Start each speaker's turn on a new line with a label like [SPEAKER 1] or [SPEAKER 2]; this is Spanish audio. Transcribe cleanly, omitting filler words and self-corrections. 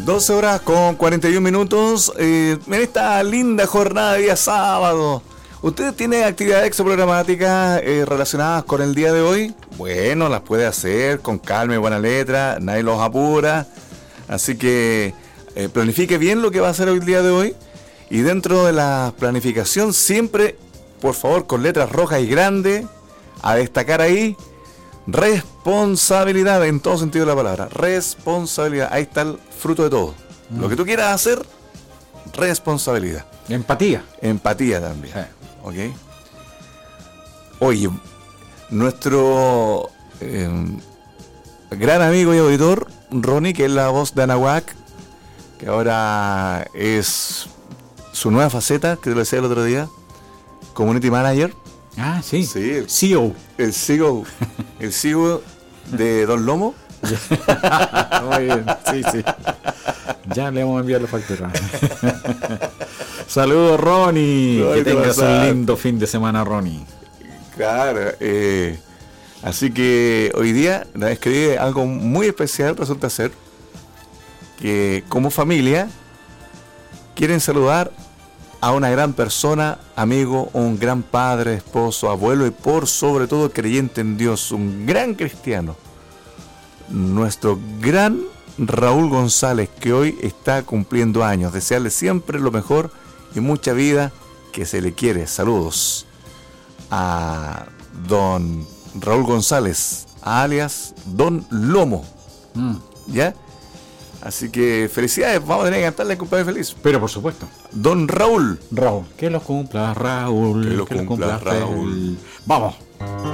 [SPEAKER 1] 12 horas con 41 minutos en esta linda jornada de día sábado. ¿Usted tiene actividades exoprogramáticas relacionadas con el día de hoy? Bueno, las puede hacer con calma y buena letra, nadie los apura. Así que planifique bien lo que va a hacer hoy el día de hoy. Y dentro de la planificación siempre, por favor, con letras rojas y grandes, a destacar ahí, responsabilidad en todo sentido de la palabra. Responsabilidad, ahí está el fruto de todo. Lo que tú quieras hacer, responsabilidad.
[SPEAKER 2] Empatía.
[SPEAKER 1] Empatía también.
[SPEAKER 2] Sí.
[SPEAKER 1] ¿Ok? Oye, nuestro gran amigo y auditor, Ronnie, que es la voz de Anahuac, que ahora es su nueva faceta, que te lo decía el otro día, Community Manager.
[SPEAKER 2] Ah, sí.
[SPEAKER 1] Sí, el
[SPEAKER 2] CEO.
[SPEAKER 1] El CEO, el CEO de Don Lomo.
[SPEAKER 2] Muy bien, sí, sí. Ya le vamos a enviar la factura. Saludos, Ronnie.
[SPEAKER 1] Ay,
[SPEAKER 2] Que tengas
[SPEAKER 1] te vas
[SPEAKER 2] un
[SPEAKER 1] a-
[SPEAKER 2] lindo fin de semana, Ronnie.
[SPEAKER 1] Claro, así que hoy día les escribí algo muy especial. Resulta ser que como familia quieren saludar a una gran persona, amigo, un gran padre, esposo, abuelo y por sobre todo creyente en Dios, un gran cristiano, nuestro gran Raúl González, que hoy está cumpliendo años. Desearle siempre lo mejor y mucha vida, que se le quiere. Saludos a don Raúl González, alias Don Lomo. ¿Ya? Así que felicidades, vamos a tener que cantarle el cumpleaños feliz.
[SPEAKER 2] Pero por supuesto.
[SPEAKER 1] Don Raúl.
[SPEAKER 2] Raúl. Que lo cumpla Raúl.
[SPEAKER 1] Que lo cumpla Raúl.
[SPEAKER 2] Vamos.